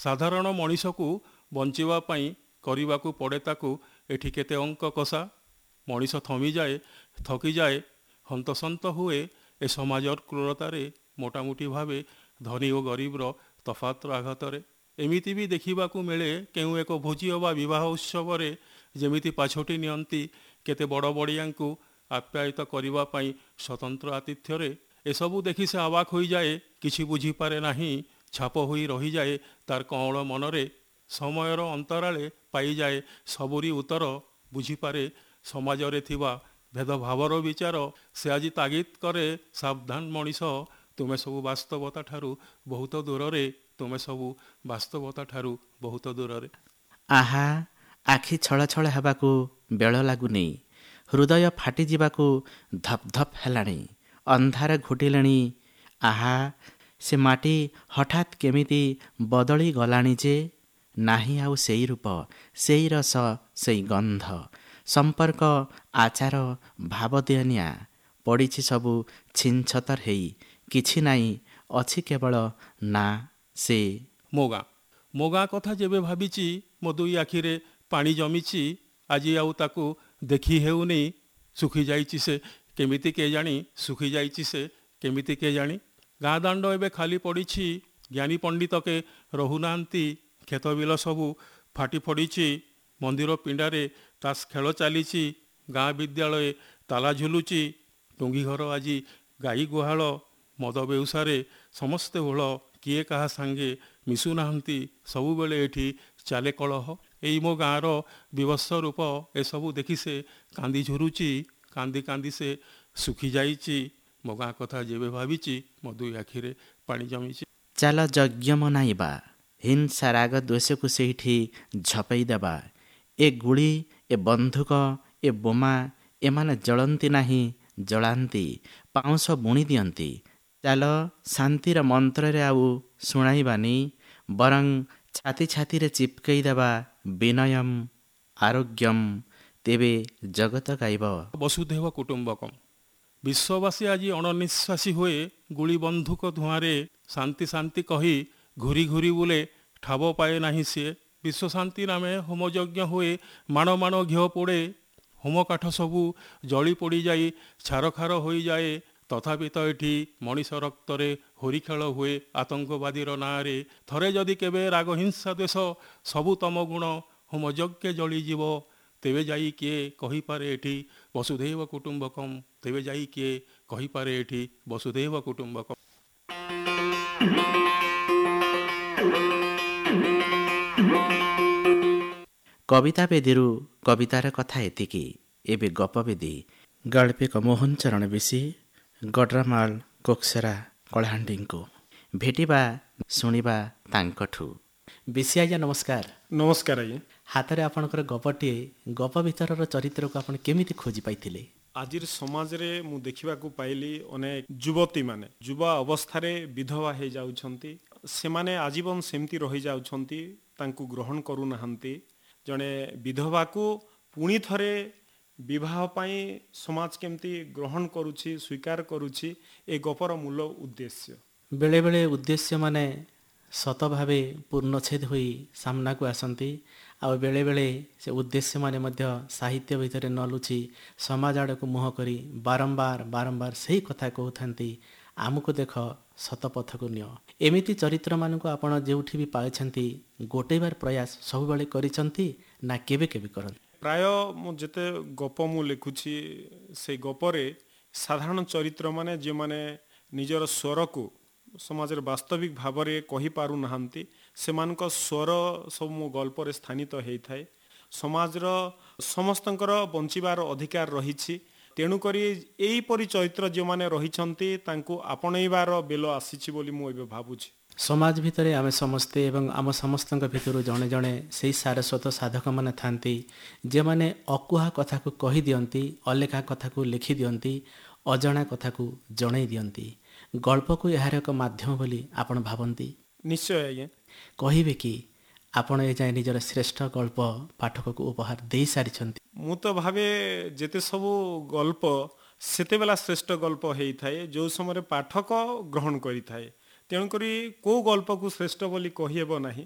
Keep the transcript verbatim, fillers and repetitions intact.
ସାଧାରଣ ମଣିଷକୁ ବଞ୍ଚିବା ପାଇଁ କରିବାକୁ ପଡ଼େ ତାକୁ ଏଠି କେତେ ଅଙ୍କ କଷା। ମଣିଷ ଥମିଯାଏ, ଥକିଯାଏ, ହନ୍ତସନ୍ତ ହୁଏ ଏ ସମାଜର କ୍ରୂରତାରେ, ମୋଟାମୋଟି ଭାବେ ଧନୀ ଓ ଗରିବର ତଫାତର ଆଘାତରେ। ଏମିତି ବି ଦେଖିବାକୁ ମିଳେ କେଉଁ ଏକ ଭୋଜି ଅବା ବିବାହ ଉତ୍ସବରେ ଯେମିତି ପାଛୋଟି ନିଅନ୍ତି କେତେ ବଡ଼ ବଡ଼ିଆଙ୍କୁ ଆପ୍ୟାୟିତ କରିବା ପାଇଁ ସ୍ୱତନ୍ତ୍ର ଆତିଥ୍ୟରେ। ଏସବୁ ଦେଖି ସେ ଅବାକ୍ ହୋଇଯାଏ, କିଛି ବୁଝିପାରେ ନାହିଁ, ଛାପ ହୋଇ ରହିଯାଏ ତାର କଅଁଳ ମନରେ। ସମୟର ଅନ୍ତରାଳେ ପାଇଯାଏ ସବୁରି ଉତ୍ତର, ବୁଝିପାରେ ସମାଜରେ ଥିବା ଭେଦଭାବର ବିଚାର। ସେ ଆଜି ତାଗିଦ କରେ, ସାବଧାନ ମଣିଷ, ତୁମେ ସବୁ ବାସ୍ତବତା ଠାରୁ ବହୁତ ଦୂରରେ, ତୁମେ ସବୁ ବାସ୍ତବତା ଠାରୁ ବହୁତ ଦୂରରେ। ଆହା, ଆଖି ଛଳ ଛଳ ହେବାକୁ ବେଳ ଲାଗୁନି, ହୃଦୟ ଫାଟିଯିବାକୁ ଧପ୍ ଧପ୍ ହେଲାଣି, ଅନ୍ଧାର ଘୋଟିଲେଣି। ଆହା, ସେ ମାଟି ହଠାତ୍ କେମିତି ବଦଳି ଗଲାଣି ଯେ, ନାହିଁ ଆଉ ସେଇ ରୂପ, ସେଇ ରସ, ସେଇ ଗନ୍ଧ, ସମ୍ପର୍କ, ଆଚାର, ଭାବ ଦିଅନିଆ ପଡ଼ିଛି ସବୁ ଛିନଛତର ହେଇ। କିଛି ନାହିଁ, ଅଛି କେବଳ ନା ସେ ମୋ ଗାଁ। ମୋ ଗାଁ କଥା ଯେବେ ଭାବିଛି ମୋ ଦୁଇ ଆଖିରେ ପାଣି ଜମିଛି। ଆଜି ଆଉ ତାକୁ ଦେଖି ହେଉନି। ଶୁଖିଯାଇଛି ସେ କେମିତି କେଜାଣି, ଶୁଖିଯାଇଛି ସେ କେମିତି କେଜାଣି। ଗାଁ ଦାଣ୍ଡ ଏବେ ଖାଲି ପଡ଼ିଛି, ଜ୍ଞାନୀ ପଣ୍ଡିତକେ ରହୁନାହାନ୍ତି, କ୍ଷେତ ବିଲ ସବୁ ଫାଟି ପଡ଼ିଛି। ମନ୍ଦିର ପିଣ୍ଡାରେ ତାସ୍ ଖେଳ ଚାଲିଛି, ଗାଁ ବିଦ୍ୟାଳୟ ତାଲା ଝୁଲୁଛି। ଟୁଙ୍ଗି ଘର ଆଜି ଗାଈ ଗୁହାଳ, ମଦ ବେଉସାରେ ସମସ୍ତେ ଓହଳ, କିଏ କାହା ସାଙ୍ଗେ ମିଶୁନାହାନ୍ତି, ସବୁବେଳେ ଏଠି ଚାଲେ କଳହ। ଏଇ ମୋ ଗାଁର ବିଭତ୍ସ ରୂପ, ଏସବୁ ଦେଖି ସେ କାନ୍ଦି ଝୁରୁଛି, କାନ୍ଦି କାନ୍ଦି ସେ ଶୁଖିଯାଇଛି। ମୋ ଗାଁ କଥା ଯେବେ ଭାବିଛି ମୋ ଦୁଇ ଆଖିରେ ପାଣି ଜମିଛି। ଚାଲ ଯଜ୍ଞ ମନାଇବା, ହିଂସା ରାଗ ଦ୍ୱେଷକୁ ସେଇଠି ଝପେଇ ଦେବା। ଏ ଗୁଳି, ଏ ବନ୍ଧୁକ, ଏ ବୋମା, ଏମାନେ ଜଳନ୍ତି ନାହିଁ, ଜଳାନ୍ତି, ପାଉଁଶ ବୁଣି ଦିଅନ୍ତି। ଚାଲ ଶାନ୍ତିର ମନ୍ତ୍ରରେ ଆଉ ଶୁଣାଇବାନି, ବରଂ ଛାତି ଛାତିରେ ଚିପକେଇ ଦେବା ବିନୟମ୍ ଆରୋଗ୍ୟମ୍, ତେବେ ଜଗତ ଗାଇବ ବସୁଧୈବ କୁଟୁମ୍ବକମ୍। ବିଶ୍ୱବାସୀ ଆଜି ଅଣନିଶ୍ୱାସୀ ହୁଏ ଗୁଳି ବନ୍ଧୁକ ଧୂଆଁରେ, ଶାନ୍ତି ଶାନ୍ତି କହି ଘୁରି ଘୁରି ବୁଲେ, ଠାବ ପାଏ ନାହିଁ ସିଏ। ବିଶ୍ୱଶାନ୍ତି ନାମେ ହୋମଯଜ୍ଞ ହୁଏ, ମାଣ ମାଣ ଘିଅ ପୋଡ଼େ, ହୋମ କାଠ ସବୁ ଜଳି ପୋଡ଼ିଯାଇ ଛାରଖାର ହୋଇଯାଏ। ତଥାପି ତ ଏଠି ମଣିଷ ରକ୍ତରେ ହୋରି ଖେଳ ହୁଏ ଆତଙ୍କବାଦୀର ନାଁରେ। ଥରେ ଯଦି କେବେ ରାଗ ହିଂସା ଦ୍ୱେଷ ସବୁ ତମ ଗୁଣ ହୋମଯଜ୍ଞେ ଜଳିଯିବ, ତେବେ ଯାଇ କିଏ କହିପାରେ ଏଠି ବସୁଧୈବ କୁଟୁମ୍ବକମ୍, ତେବେ ଯାଇ କିଏ କହିପାରେ ଏଠି ବସୁଧୈବ କୁଟୁମ୍ବକମ୍। କବିତା ବେଦୀରୁ କବିତାର କଥା ଏତିକି। ଏବେ ଗପବେଦୀ। ଗାଳ୍ପିକ ମୋହନ ଚରଣ ବିଶି, ଗଡ୍ରାମାଳ କୋକସରା କଳାହାଣ୍ଡିଙ୍କୁ ଭେଟିବା, ଶୁଣିବା ତାଙ୍କଠୁ। ବିଶି ଆଜ୍ଞା ନମସ୍କାର। ନମସ୍କାର ଆଜ୍ଞା। ହାତରେ ଆପଣଙ୍କର ଗପଟିଏ, ଗପ ଭିତରର ଚରିତ୍ରକୁ ଆପଣ କେମିତି ଖୋଜି ପାଇଥିଲେ? ଆଜିର ସମାଜରେ ମୁଁ ଦେଖିବାକୁ ପାଇଲି ଅନେକ ଯୁବତୀମାନେ ଯୁବା ଅବସ୍ଥାରେ ବିଧବା ହେଇଯାଉଛନ୍ତି। ସେମାନେ ଆଜୀବନ ସେମିତି ରହିଯାଉଛନ୍ତି, ତାଙ୍କୁ ଗ୍ରହଣ କରୁନାହାନ୍ତି। ଜଣେ ବିଧବାକୁ ପୁଣି ଥରେ ବିବାହ ପାଇଁ ସମାଜ କେମିତି ଗ୍ରହଣ କରୁଛି, ସ୍ୱୀକାର କରୁଛି, ଏ ଗପର ମୂଳ ଉଦ୍ଦେଶ୍ୟ। ବେଳେବେଳେ ଉଦ୍ଦେଶ୍ୟ ମାନେ ସତ ଭାବେ ପୂର୍ଣ୍ଣଚ୍ଛେଦ ହୋଇ ସାମ୍ନାକୁ ଆସନ୍ତି, ଆଉ ବେଳେବେଳେ ସେ ଉଦ୍ଦେଶ୍ୟ ମାନେ ମଧ୍ୟ ସାହିତ୍ୟ ଭିତରେ ନ ଲୁଚି ସମାଜ ଆଡ଼କୁ ମୁହଁ କରି ବାରମ୍ବାର ବାରମ୍ବାର ସେହି କଥା କହୁଥାନ୍ତି, ଆମକୁ ଦେଖ, ସତ ପଥକୁ ନିଅ। ଏମିତି ଚରିତ୍ରମାନଙ୍କୁ ଆପଣ ଯେଉଁଠି ବି ପାଇଛନ୍ତି ଗୋଟେଇବାର ପ୍ରୟାସ ସବୁବେଳେ କରିଛନ୍ତି ନା କେବେ କେବେ କରନ୍ତି? ପ୍ରାୟ ମୁଁ ଯେତେ ଗପ ମୁଁ ଲେଖୁଛି, ସେଇ ଗପରେ ସାଧାରଣ ଚରିତ୍ରମାନେ ଯେଉଁମାନେ ନିଜର ସ୍ୱରକୁ ସମାଜରେ ବାସ୍ତବିକ ଭାବରେ କହିପାରୁନାହାନ୍ତି, ସେମାନଙ୍କ ସ୍ୱର ସବୁ ମୋ ଗଳ୍ପରେ ସ୍ଥାନିତ ହେଇଥାଏ। ସମାଜର ସମସ୍ତଙ୍କର ବଞ୍ଚିବାର ଅଧିକାର ରହିଛି, ତେଣୁକରି ଏହିପରି ଚରିତ୍ର ଯେଉଁମାନେ ରହିଛନ୍ତି ତାଙ୍କୁ ଆପଣେଇବାର ବେଳ ଆସିଛି ବୋଲି ମୁଁ ଏବେ ଭାବୁଛି। ସମାଜ ଭିତରେ ଆମେ ସମସ୍ତେ ଏବଂ ଆମ ସମସ୍ତଙ୍କ ଭିତରୁ ଜଣେ ଜଣେ ସେହି ସାରସ୍ୱତ ସାଧକମାନେ ଥାନ୍ତି, ଯେଉଁମାନେ ଅକୁହା କଥାକୁ କହିଦିଅନ୍ତି, ଅଲେଖା କଥାକୁ ଲେଖିଦିଅନ୍ତି, ଅଜଣା କଥାକୁ ଜଣେଇ ଦିଅନ୍ତି। ଗଳ୍ପକୁ ଏହାର ଏକ ମାଧ୍ୟମ ବୋଲି ଆପଣ ଭାବନ୍ତି? ନିଶ୍ଚୟ ଆଜ୍ଞା। କହିବେ କି ଆପଣ ଏ ଯାଏ ନିଜର ଶ୍ରେଷ୍ଠ ଗଳ୍ପ ପାଠକକୁ ଉପହାର ଦେଇସାରିଛନ୍ତି? ମୁଁ ତ ଭାବେ ଯେତେ ସବୁ ଗଳ୍ପ ସେତେବେଳେ ଶ୍ରେଷ୍ଠ ଗଳ୍ପ ହେଇଥାଏ ଯେଉଁ ସମୟରେ ପାଠକ ଗ୍ରହଣ କରିଥାଏ। ତେଣୁକରି କେଉଁ ଗଳ୍ପକୁ ଶ୍ରେଷ୍ଠ ବୋଲି କହିହେବ ନାହିଁ।